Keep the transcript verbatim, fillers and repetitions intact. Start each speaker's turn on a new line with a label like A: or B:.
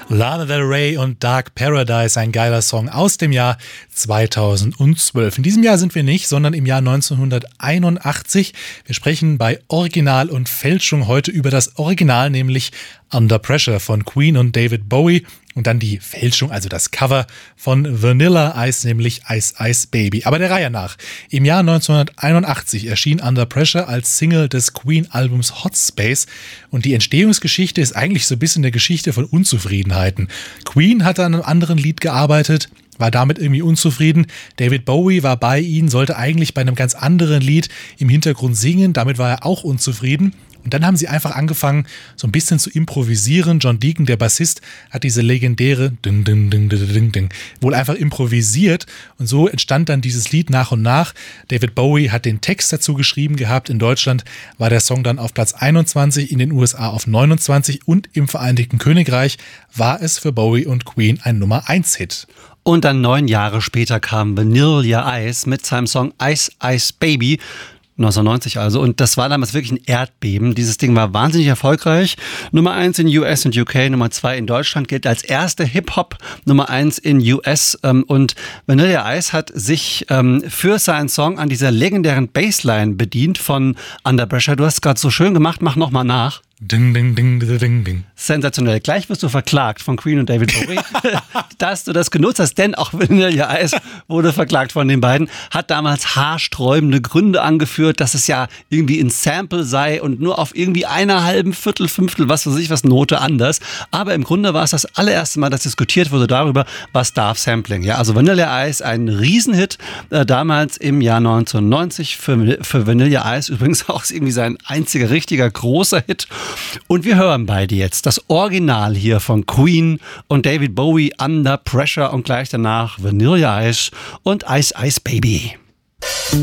A: Lana Del Rey und Dark Paradise, ein geiler Song aus dem Jahr zweitausendzwölf. In diesem Jahr sind wir nicht, sondern im Jahr neunzehnhunderteinundachtzig. Wir sprechen bei Original und Fälschung heute über das Original, nämlich Under Pressure von Queen und David Bowie. Und dann die Fälschung, also das Cover von Vanilla Ice, nämlich Ice Ice Baby. Aber der Reihe nach. Im Jahr neunzehnhunderteinundachtzig erschien Under Pressure als Single des Queen-Albums Hot Space. Und die Entstehungsgeschichte ist eigentlich so ein bisschen eine Geschichte von Unzufriedenheiten. Queen hat an einem anderen Lied gearbeitet, war damit irgendwie unzufrieden. David Bowie war bei ihnen, sollte eigentlich bei einem ganz anderen Lied im Hintergrund singen. Damit war er auch unzufrieden. Und dann haben sie einfach angefangen, so ein bisschen zu improvisieren. John Deacon, der Bassist, hat diese legendäre Ding, Ding, Ding, Ding, Ding, Ding wohl einfach improvisiert. Und so entstand dann dieses Lied nach und nach. David Bowie hat den Text dazu geschrieben gehabt. In Deutschland war der Song dann auf Platz einundzwanzig, in den U S A auf neunundzwanzig und im Vereinigten Königreich war es für Bowie und Queen ein Nummer eins Hit.
B: Und dann neun Jahre später kam Vanilla Ice mit seinem Song Ice Ice Baby. neunzehnhundertneunzig also. Und das war damals wirklich ein Erdbeben. Dieses Ding war wahnsinnig erfolgreich. Nummer eins in U S und U K, Nummer zwei in Deutschland, gilt als erste Hip-Hop Nummer eins in U S. Und Vanilla Ice hat sich für seinen Song an dieser legendären Bassline bedient von Under Pressure. Du hast es gerade so schön gemacht, mach nochmal nach.
A: Ding, ding, ding, ding, ding.
B: Sensationell. Gleich wirst du verklagt von Queen und David Bowie, dass du das genutzt hast, denn auch Vanilla Ice wurde verklagt von den beiden, hat damals haarsträubende Gründe angeführt, dass es ja irgendwie ein Sample sei und nur auf irgendwie einer halben Viertel, Fünftel, was weiß ich, was Note anders. Aber im Grunde war es das allererste Mal, dass diskutiert wurde darüber, was darf Sampling. Ja, also Vanilla Ice, ein Riesenhit, äh, damals im Jahr neunzehnhundertneunzig, für, für Vanilla Ice übrigens auch irgendwie sein einziger richtiger großer Hit. Und wir hören beide jetzt das Original hier von Queen und David Bowie, Under Pressure, und gleich danach Vanilla Ice und Ice Ice Baby.